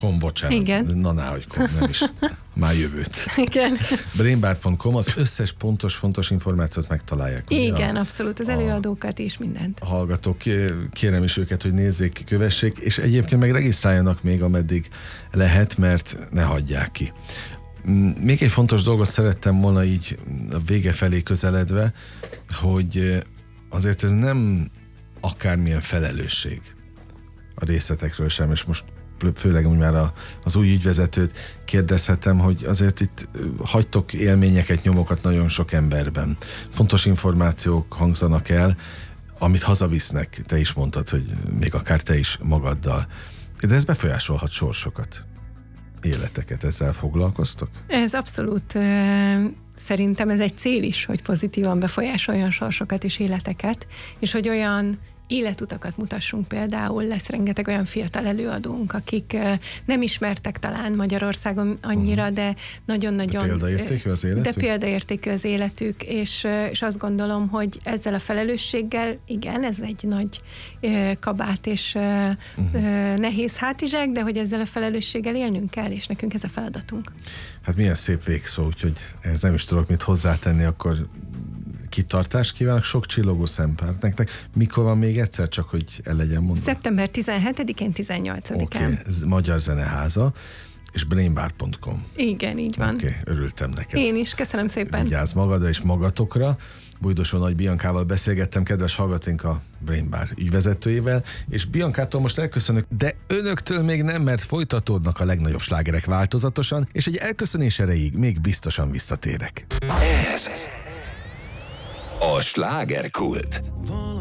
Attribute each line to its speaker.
Speaker 1: Bocsánat.
Speaker 2: Igen.
Speaker 1: Hogy nem is. Már jövőt.
Speaker 2: Igen.
Speaker 1: Brainbar.com, az összes fontos információt megtalálják. Ugye?
Speaker 2: Igen, abszolút, az előadókat és mindent.
Speaker 1: A hallgatók, kérem is őket, hogy nézzék, kövessék, és egyébként meg regisztráljanak még, ameddig lehet, mert ne hagyják ki. Még egy fontos dolgot szerettem volna így a vége felé közeledve, hogy azért ez nem akármilyen felelősség a részletekről sem, és most főleg úgy már az új ügyvezetőt kérdezhetem, hogy azért itt hagytok élményeket, nyomokat nagyon sok emberben. Fontos információk hangzanak el, amit hazavisznek, te is mondtad, hogy még akár te is magaddal. De ez befolyásolhat sorsokat, életeket, ezzel foglalkoztok?
Speaker 2: Ez abszolút, szerintem ez egy cél is, hogy pozitívan befolyásoljon sorsokat és életeket, és hogy olyan életutakat mutassunk például, lesz rengeteg olyan fiatal előadónk, akik nem ismertek talán Magyarországon annyira, de nagyon-nagyon...
Speaker 1: De példaértékű az életük? De
Speaker 2: példaértékű az életük, és azt gondolom, hogy ezzel a felelősséggel, igen, ez egy nagy kabát és nehéz hátizsák, de hogy ezzel a felelősséggel élnünk kell, és nekünk ez a feladatunk.
Speaker 1: Hát milyen szép végszó, úgyhogy ehhez nem is tudok mit hozzátenni, akkor kitartást kívánok, sok csillogó szempárt nektek. Mikor van még egyszer, csak hogy el legyen mondva?
Speaker 2: Szeptember 17-én, 18-án.
Speaker 1: Oké, Magyar Zeneháza, és brainbar.com.
Speaker 2: Igen, így van.
Speaker 1: Oké, örültem neked.
Speaker 2: Én is, köszönöm szépen.
Speaker 1: Vigyázz magadra és magatokra. Bújdosó Nagy Biancával beszélgettem, kedves hallgatóink, a Brainbar ügyvezetőjével, és Biancától most elköszönök, de önöktől még nem, mert folytatódnak a legnagyobb slágerek változatosan, és egy elköszönés erejéig még biztosan visszatérek.
Speaker 3: Ez a slágerkult.